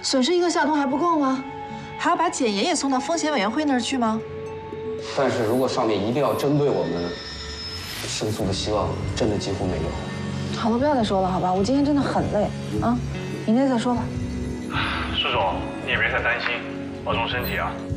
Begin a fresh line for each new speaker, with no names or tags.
损失1个夏冬还不够吗？还要把简言也送到风险委员会那儿去吗？
但是如果上面一定要针对我们，胜诉的希望真的几乎没有。
好了，不要再说了，好吧？我今天真的很累啊，明天再说吧。
舒总，你也别太担心，保重身体啊。